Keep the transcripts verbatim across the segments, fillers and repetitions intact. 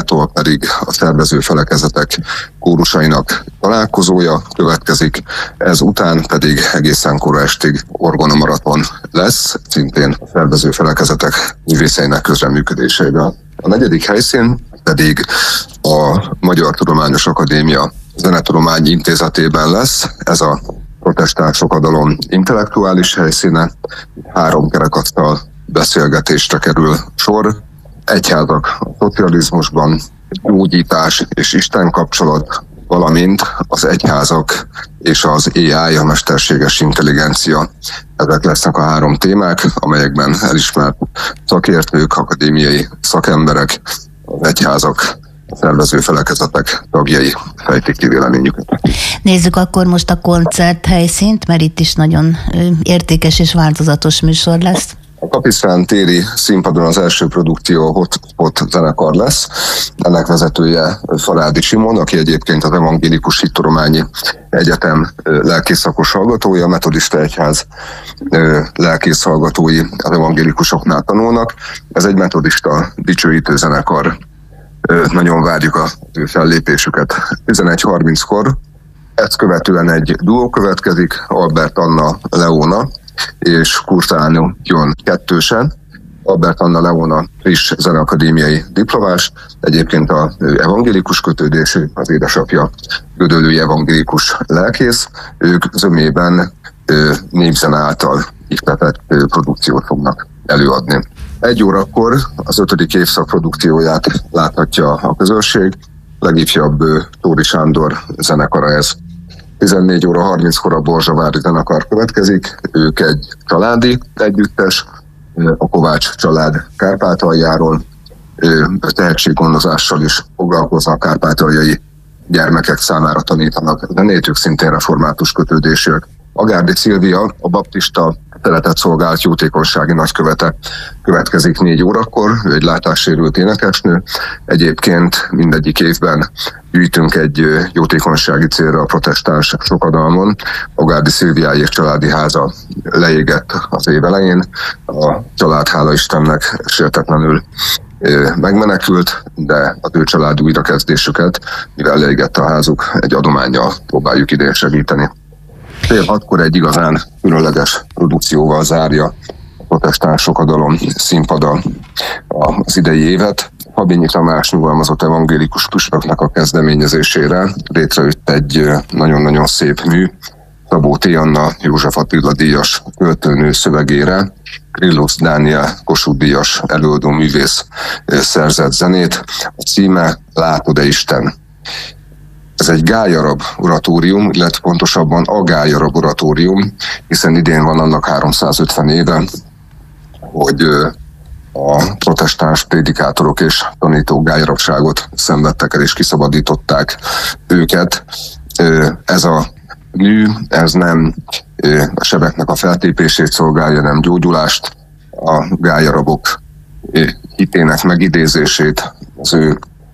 órától pedig a szervező felekezetek kórusainak találkozója következik, ez után pedig egészen kora estig orgonamaraton lesz, szintén a szervező felekezetek művészeinek közreműködésével. A negyedik helyszín pedig a Magyar Tudományos Akadémia Zenetudományi Intézetében lesz, ez a protestáns sokadalom intellektuális helyszíne, három kerekasztal beszélgetésre kerül sor, egyházak a szocializmusban, gyógyítás és Isten kapcsolat, valamint az egyházak és az á i, a mesterséges intelligencia. Ezek lesznek a három témák, amelyekben elismert szakértők, akadémiai szakemberek, az egyházak, a szervező felekezetek tagjai fejtik ki véleményüket. Nézzük akkor most a koncerthelyszínt, mert itt is nagyon értékes és változatos műsor lesz. A Kapisztrán téri színpadon az első produkció a Hotspot zenekar lesz. Ennek vezetője Farádi Simon, aki egyébként az Evangélikus Hittudományi Egyetem lelkészszakos hallgatója, a Metodista Egyház lelkész hallgatói az evangélikusoknál tanulnak. Ez egy metodista dicsőítő zenekar. Nagyon várjuk a ő fellépésüket. tizenegy harminckor ezt követően egy duó következik, Albert Anna Leona és Kurtánó jön kettősen. Albert Anna Leona friss zeneakadémiai diplomás, egyébként az evangélikus kötődésű, az édesapja gödöllői evangélikus lelkész. Ők zömében népzene által ihletett produkciót fognak előadni. Egy órakor az ötödik évszak produkcióját láthatja a közönség, legifjabb Tóri Sándor zenekara ez. tizennégy óra harminckor a Borzsavári zenekar következik, ők egy családi együttes, a Kovács család Kárpátaljáról, tehetséggondozással is foglalkoznak, kárpátaljai gyermekek számára tanítanak zenét, ők szintén református kötődésűek. Agárdi Szilvia, a baptista szeretett szolgált jótékonysági nagykövete következik négy órakor, ő egy látássérült énekesnő. Egyébként mindegyik évben gyűjtünk egy jótékonysági célra a protestáns sokadalmon. Agárdi Szilviájék családi háza leégett az év elején. A család, hála Istennek, sértetlenül megmenekült, de az ő család újrakezdésüket, mivel leégett a házuk, egy adománnyal próbáljuk idén segíteni. Fél hatkor egy igazán különleges produkcióval zárja a protestáns sokadalom színpada az idei évet. Habinyi Tamás nyugalmazott evangélikus püspöknek a kezdeményezésére létrejött egy nagyon-nagyon szép mű, Szabó T. Anna József Attila díjas költőnő szövegére, Krillus Dániel Kossuth díjas előadó művész szerzett zenét. A címe Látod-e Isten? Ez egy gályarab oratórium, illetve pontosabban a gályarab oratórium, hiszen idén van annak háromszázötven éve, hogy a protestáns prédikátorok és tanítók gályarabságot szenvedtek el és kiszabadították őket. Ez a mű, ez nem a sebeknek a feltépését szolgálja, nem gyógyulást, a gályarabok hitének megidézését, az ő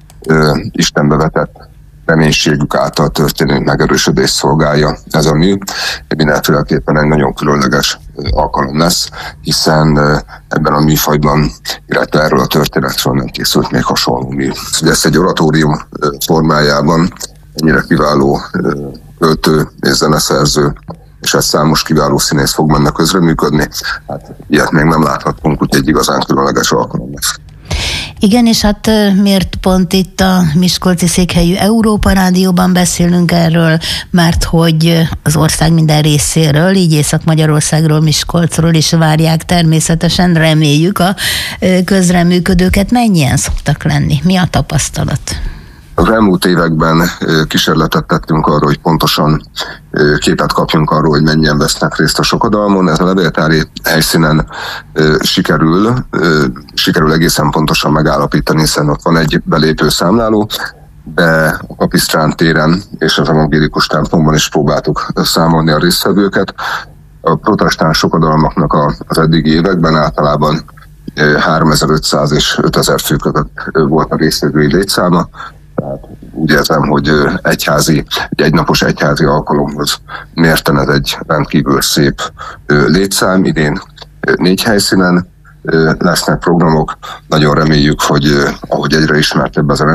Istenbe vetett reménységük által történő megerősödés szolgálja ez a mű. Mindenféleképpen egy nagyon különleges alkalom lesz, hiszen ebben a műfajban, illetve erről a történetről nem készült még hasonló mű. Ugye ezt egy oratórium formájában ennyire kiváló költő és zeneszerző, és ez számos kiváló színész fog benne közreműködni. Hát ilyet még nem láthatunk, úgyhogy egy igazán különleges alkalom lesz. Igen, és hát miért pont itt a miskolci székhelyű Európa Rádióban beszélünk erről, mert hogy az ország minden részéről, így Észak-Magyarországról, Miskolcról is várják természetesen, reméljük a közreműködőket. Mennyien szoktak lenni? Mi a tapasztalat? Az elmúlt években kísérletet tettünk arra, hogy pontosan képet kapjunk arról, hogy mennyien vesznek részt a sokadalmon. Ez a levéltári helyszínen sikerül, sikerül egészen pontosan megállapítani, hiszen ott van egy belépő számláló, de a Kapisztrán téren és az evangélikus templomban is próbáltuk számolni a résztvevőket. A protestáns sokadalmaknak az eddigi években általában háromezer-ötszáz és ötezer fő között volt a résztvevői létszáma. Tehát úgy érzem, hogy egyházi, egy egynapos egyházi alkalomhoz mérten ez egy rendkívül szép létszám. Idén négy helyszínen lesznek programok. Nagyon reméljük, hogy ahogy egyre ismertebb ez a